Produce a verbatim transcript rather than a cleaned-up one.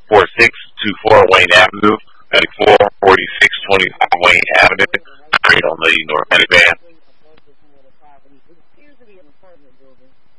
four six two four Wayne Avenue, ninety-four forty-six twenty-five Wayne Avenue, right on the North Atlantic Band.